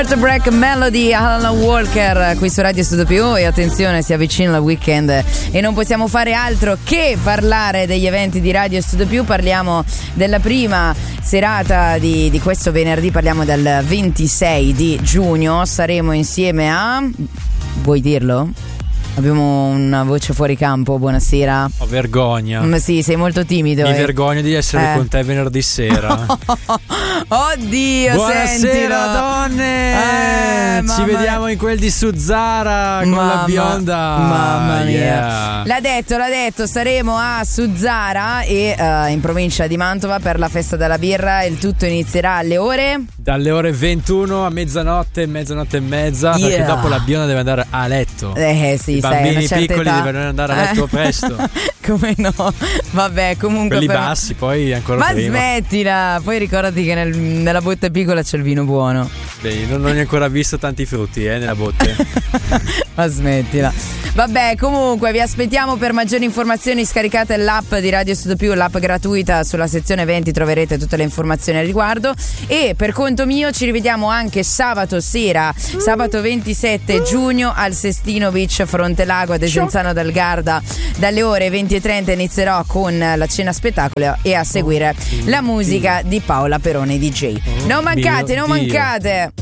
Break Melody, Alan Walker qui su Radio Studio Più. E attenzione, si avvicina il weekend e non possiamo fare altro che parlare degli eventi di Radio Studio Più. Parliamo della prima serata di questo venerdì, parliamo del 26 di giugno. Saremo insieme a... vuoi dirlo? Abbiamo una voce fuori campo, buonasera. Ho vergogna. Ma sì, sei molto timido. Mi vergogno di essere con te venerdì sera. Oddio, buonasera sentilo. Donne. Ci vediamo in quel di Suzzara con la bionda. Mamma mia, yeah. L'ha detto, saremo a Suzzara e in provincia di Mantova per la festa della birra. Il tutto inizierà alle ore? Dalle ore 21 a mezzanotte e mezza, perché dopo la bionda deve andare a letto. Sì, i bambini piccoli età. devono andare a letto presto. Come no? Vabbè, comunque quelli bassi poi ancora ma prima. Smettila, poi ricordati che nella botte piccola c'è il vino buono. Beh, non ho ancora visto tanti frutti nella botte. Ma smettila. Vabbè, comunque vi aspettiamo per maggiori informazioni. Scaricate l'app di Radio Studio Più, l'app gratuita. Sulla sezione eventi troverete tutte le informazioni al riguardo. E per conto mio ci rivediamo anche sabato sera, sabato 27 giugno al Sestino Beach Frontelago a Desenzano del Garda. Dalle ore 20:30 inizierò con la cena spettacolo e a seguire la musica di Paola Perone DJ. Non mancate.